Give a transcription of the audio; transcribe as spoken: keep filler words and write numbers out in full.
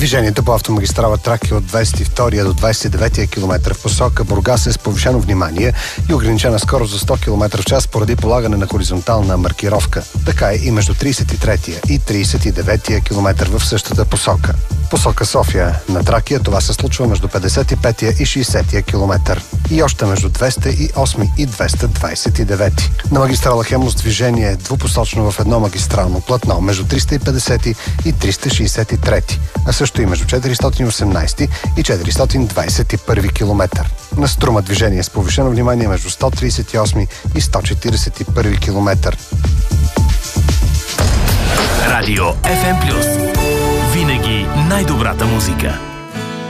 Движението по автомагистрала Тракия от двадесет и втория до двадесет и деветия километър в посока Бургас е с повишено внимание и ограничена скорост за сто километра в час поради полагане на хоризонтална маркировка. Така е и между тридесет и третия и тридесет и деветия километър в същата посока. Посока София на Тракия това се случва между петдесет и петия и шейсетия километър. И още между двеста и осми и двеста двадесет и девети. На магистрала Хемус движение е двупосочно в едно магистрално платно между триста и петдесети и триста шейсет и трети, а също и между четиристотин и осемнадесети и четиристотин двадесет и първи километър. На Струма движение с повишено внимание между сто тридесет и осми и сто четиридесет и първи километър. Радио Еф Ем Плюс. Винаги най-добрата музика.